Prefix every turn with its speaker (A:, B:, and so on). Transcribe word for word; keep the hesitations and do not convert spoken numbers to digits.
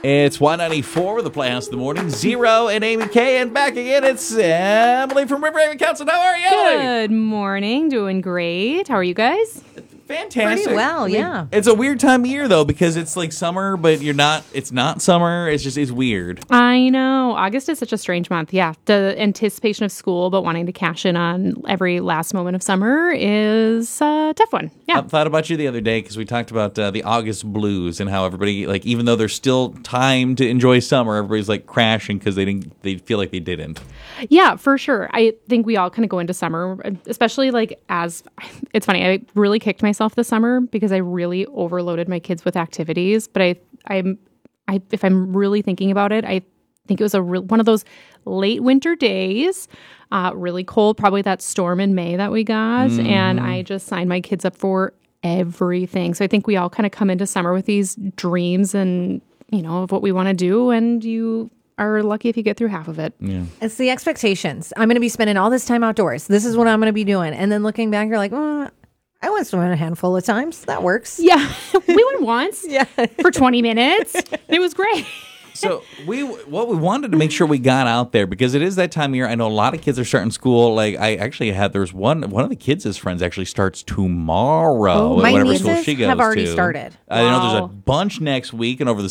A: It's Y ninety-four with the Playhouse in the Morning. Zero and Amy K. And back again, it's Emily from River Haven Council. How are you, Emily?
B: Good morning. Doing great. How are you guys?
A: Fantastic.
C: Pretty well,
A: I mean,
C: yeah.
A: It's a weird time of year, though, because it's like summer, but you're not, it's not summer. It's just, it's weird.
B: I know. August is such a strange month. Yeah. The anticipation of school, but wanting to cash in on every last moment of summer is a tough one. Yeah.
A: I thought about you the other day because we talked about uh, the August blues and how everybody, like, even though there's still time to enjoy summer, everybody's like crashing because they didn't, they feel like they didn't.
B: Yeah, for sure. I think we all kind of go into summer, especially like as, it's funny, I really kicked myself this summer because I really overloaded my kids with activities. But I, I'm, I, if I'm really thinking about it, I think it was a real, one of those late winter days, uh, really cold, probably that storm in May that we got. Mm. And I just signed my kids up for everything. So I think we all kind of come into summer with these dreams and, you know, of what we want to do. And you are lucky if you get through half of it.
A: Yeah.
C: It's the expectations. I'm going to be spending all this time outdoors. This is what I'm going to be doing. And then looking back, you're like, oh, I went swimming a handful of times. That works.
B: Yeah. We went once
C: yeah.
B: for twenty minutes. It was great.
A: So we what we wanted to make sure we got out there because it is that time of year. I know a lot of kids are starting school. Like I actually had there's one one of the kids' friends actually starts tomorrow.
C: Oh, my
A: whatever
C: nieces
A: school she goes
C: have already
A: to.
C: started.
A: I know there's a
B: Wow.
A: bunch next week and over the